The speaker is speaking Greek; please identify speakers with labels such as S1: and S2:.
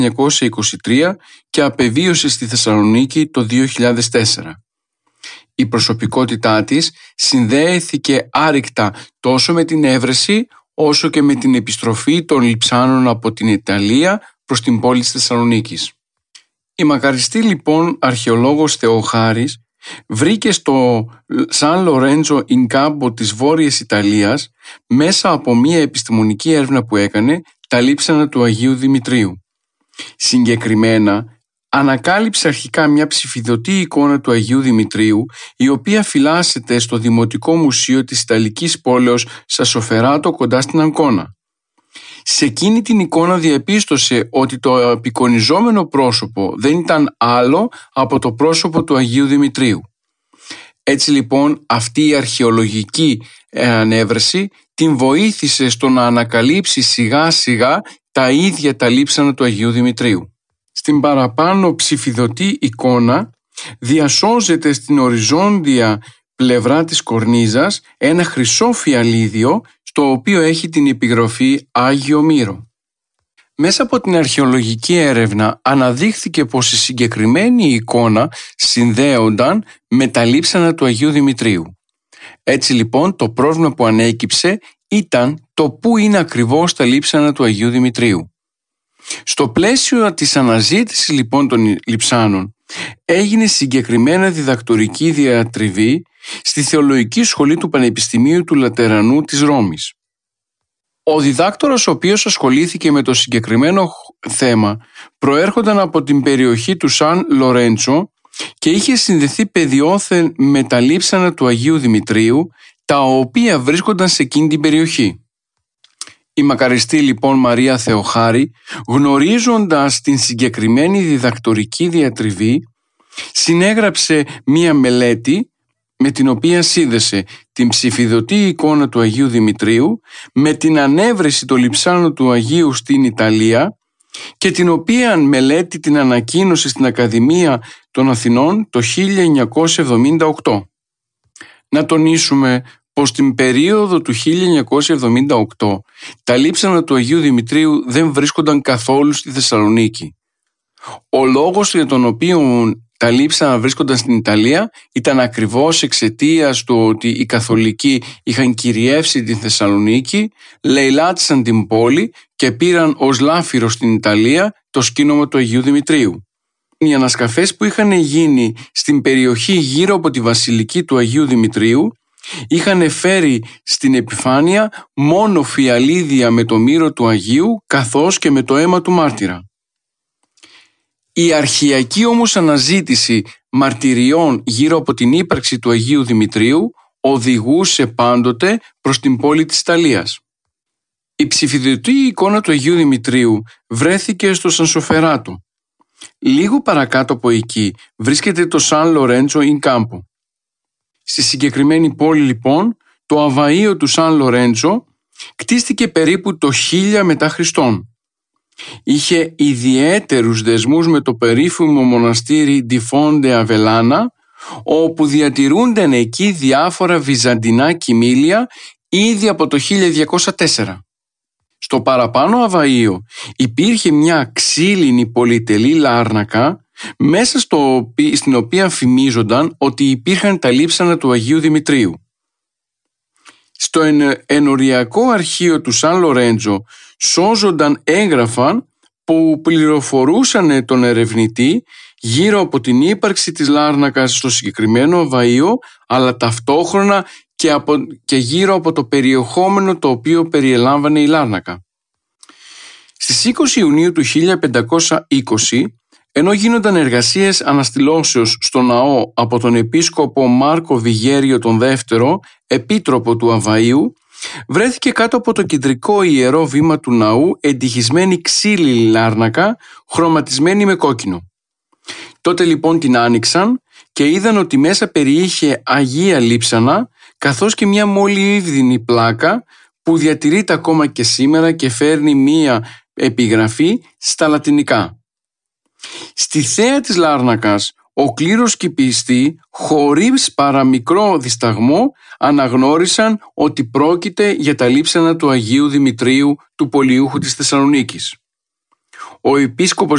S1: 1923 και απεβίωσε στη Θεσσαλονίκη το 2004. Η προσωπικότητά της συνδέθηκε άρρηκτα τόσο με την έβρεση όσο και με την επιστροφή των Λειψάνων από την Ιταλία προς την πόλη της Θεσσαλονίκης. Η μακαριστή λοιπόν αρχαιολόγος Θεοχάρης βρήκε στο Σαν Λορέντζο ιν Κάμπο της Βόρειας Ιταλίας, μέσα από μία επιστημονική έρευνα που έκανε, τα λείψανα του Αγίου Δημητρίου. Συγκεκριμένα ανακάλυψε αρχικά μια ψηφιδωτή εικόνα του Αγίου Δημητρίου, η οποία φυλάσσεται στο Δημοτικό Μουσείο της Ιταλικής πόλεως Σασοφεράτο κοντά στην Αγκώνα. Σε εκείνη την εικόνα διαπίστωσε ότι το απεικονιζόμενο πρόσωπο δεν ήταν άλλο από το πρόσωπο του Αγίου Δημητρίου. Έτσι λοιπόν αυτή η αρχαιολογική ανέβρεση την βοήθησε στο να ανακαλύψει σιγά σιγά τα ίδια τα λείψανα του Αγίου Δημητρίου. Στην παραπάνω ψηφιδωτή εικόνα διασώζεται στην οριζόντια πλευρά της κορνίζας ένα χρυσό φιαλίδιο, στο οποίο έχει την επιγραφή Άγιο Μύρο. Μέσα από την αρχαιολογική έρευνα αναδείχθηκε πως η συγκεκριμένη εικόνα συνδέονταν με τα λείψανα του Αγίου Δημητρίου. Έτσι λοιπόν το πρόβλημα που ανέκυψε ήταν το πού είναι ακριβώς τα λείψανα του Αγίου Δημητρίου. Στο πλαίσιο της αναζήτησης λοιπόν των λειψάνων έγινε συγκεκριμένα διδακτορική διατριβή στη Θεολογική Σχολή του Πανεπιστημίου του Λατερανού της Ρώμης. Ο διδάκτορας ο οποίος ασχολήθηκε με το συγκεκριμένο θέμα προέρχονταν από την περιοχή του Σαν Λορέντσο και είχε συνδεθεί παιδιόθεν με τα λείψανα του Αγίου Δημητρίου, τα οποία βρίσκονταν σε εκείνη την περιοχή. Η μακαριστή λοιπόν Μαρία Θεοχάρη, γνωρίζοντας την συγκεκριμένη διδακτορική διατριβή, συνέγραψε μία μελέτη με την οποία σύνδεσε την ψηφιδωτή εικόνα του Αγίου Δημητρίου με την ανέβρεση των λειψάνων του Αγίου στην Ιταλία και την οποία μελέτη την ανακοίνωσε στην Ακαδημία των Αθηνών το 1978. Να τονίσουμε πως την περίοδο του 1978 τα λείψανα του Αγίου Δημητρίου δεν βρίσκονταν καθόλου στη Θεσσαλονίκη. Ο λόγος για τον οποίο τα λείψανα βρίσκονταν στην Ιταλία ήταν ακριβώς εξαιτίας του ότι οι καθολικοί είχαν κυριεύσει την Θεσσαλονίκη, λαιλάτισαν την πόλη και πήραν ως λάφυρο στην Ιταλία το σκήνωμα του Αγίου Δημητρίου. Οι ανασκαφές που είχαν γίνει στην περιοχή γύρω από τη βασιλική του Αγίου Δημητρίου είχαν φέρει στην επιφάνεια μόνο φιαλίδια με το μύρο του Αγίου καθώς και με το αίμα του μάρτυρα. Η αρχαιακή όμως αναζήτηση μαρτυριών γύρω από την ύπαρξη του Αγίου Δημητρίου οδηγούσε πάντοτε προς την πόλη της Ιταλίας. Η ψηφιδωτή εικόνα του Αγίου Δημητρίου βρέθηκε στο Σανσοφεράτο. Λίγο παρακάτω από εκεί βρίσκεται το Σαν Λορέντζο ιν Κάμπο. Στη συγκεκριμένη πόλη λοιπόν το αβαείο του Σαν Λορέντζο κτίστηκε περίπου το 1000 μετά Χριστόν. Είχε ιδιαίτερους δεσμούς με το περίφημο μοναστήρι Ντι Φόντε Αβελάνα, όπου διατηρούνταν εκεί διάφορα βυζαντινά κοιμήλια ήδη από το 1204. Στο παραπάνω αβαείο υπήρχε μια ξύλινη πολυτελή λάρνακα μέσα στην οποία φημίζονταν ότι υπήρχαν τα λείψανα του Αγίου Δημητρίου. Στο ενοριακό αρχείο του Σαν Λορέντζο σώζονταν έγγραφα που πληροφορούσαν τον ερευνητή γύρω από την ύπαρξη της λάρνακας στο συγκεκριμένο αβαείο, αλλά ταυτόχρονα και γύρω από το περιεχόμενο το οποίο περιελάμβανε η λάρνακα. Στις 20 Ιουνίου του 1520, ενώ γίνονταν εργασίες αναστηλώσεως στο ναό από τον επίσκοπο Μάρκο Βιγέριο τον δεύτερο, επίτροπο του αβαΐου, βρέθηκε κάτω από το κεντρικό ιερό βήμα του ναού εντυχισμένη ξύλινη λάρνακα χρωματισμένη με κόκκινο. Τότε λοιπόν την άνοιξαν και είδαν ότι μέσα περιείχε αγία λείψανα καθώς και μια μολυβδινή πλάκα που διατηρείται ακόμα και σήμερα και φέρνει μια επιγραφή στα λατινικά. Στη θέα της λάρνακας ο κλήρος και οι πιστοί χωρίς παραμικρό δισταγμό αναγνώρισαν ότι πρόκειται για τα λείψανα του Αγίου Δημητρίου του Πολιούχου της Θεσσαλονίκης. Ο επίσκοπος